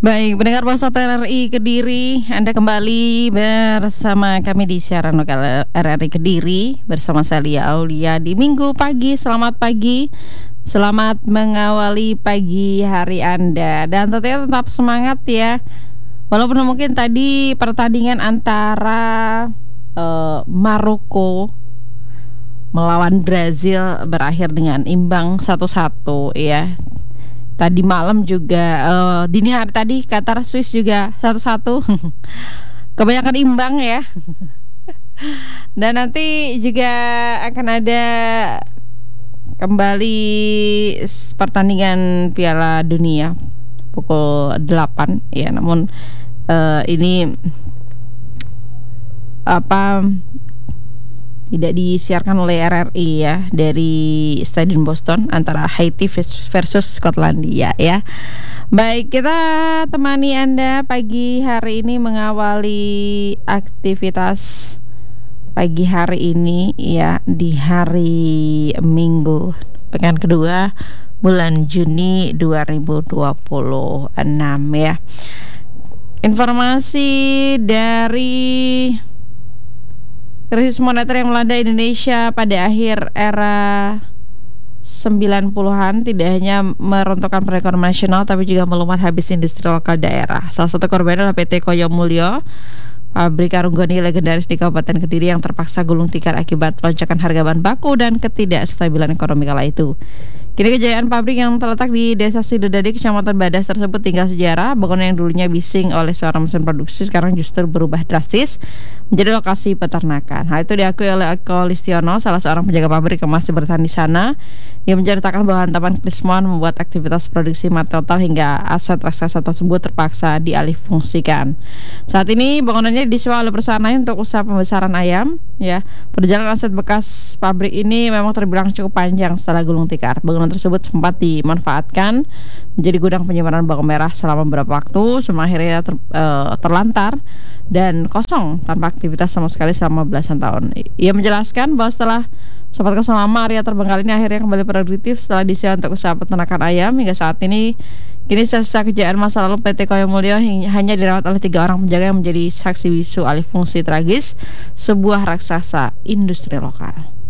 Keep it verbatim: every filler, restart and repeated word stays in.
Baik, pendengar Polsat R R I Kediri, Anda kembali bersama kami di siaran lokal R R I Kediri bersama saya Lia Aulia di Minggu pagi. Selamat pagi, selamat mengawali pagi hari Anda dan tentunya tetap semangat ya. Walaupun mungkin tadi pertandingan antara uh, Maroko melawan Brazil berakhir dengan imbang satu satu ya. Tadi malam juga uh, dini hari tadi Qatar Swiss juga satu satu. Kebanyakan imbang ya. Dan nanti juga akan ada kembali pertandingan Piala Dunia pukul delapan ya. Namun uh, ini apa tidak disiarkan oleh R R I ya, dari Stadion Boston antara Haiti versus Skotlandia ya. Baik, kita temani Anda pagi hari ini mengawali aktivitas pagi hari ini ya, di hari Minggu pekan kedua bulan Juni dua ribu dua puluh enam ya. Informasi dari krisis moneter yang melanda Indonesia pada akhir era sembilan puluhan tidak hanya merontokkan perekonomian nasional tapi juga melumat habis industri lokal daerah. Salah satu korban adalah P T Koyo Mulyo, pabrik karung goni legendaris di Kabupaten Kediri yang terpaksa gulung tikar akibat lonjakan harga bahan baku dan ketidakstabilan ekonomi kala itu. Kini kejayaan pabrik yang terletak di Desa Sidodadi, Kecamatan Badas tersebut tinggal sejarah. Bangunan yang dulunya bising oleh seorang mesin produksi sekarang justru berubah drastis menjadi lokasi peternakan. Hal itu diakui oleh Eko Listiono, salah seorang penjaga pabrik yang masih bertahan di sana. Ia menceritakan bahwa hantaman krismon membuat aktivitas produksi mati total hingga aset raksasa tersebut terpaksa dialihfungsikan. Saat ini bangunannya disewa oleh perusahaan lain untuk usaha pembesaran ayam. Ya, perjalanan aset bekas pabrik ini memang terbilang cukup panjang setelah gulung tikar. Bangunan tersebut sempat dimanfaatkan menjadi gudang penyimpanan bawang merah selama beberapa waktu, semua akhirnya ter, uh, terlantar dan kosong tanpa aktivitas sama sekali selama belasan tahun. Ia menjelaskan bahwa setelah sempat kosong lama, area terbengkalai ini akhirnya kembali produktif setelah disewa untuk usaha peternakan ayam. Hingga saat ini, kini sisa kejayaan masa lalu P T Koyo Mulyo hanya dirawat oleh tiga orang penjaga yang menjadi saksi bisu alih fungsi tragis sebuah raksasa industri lokal.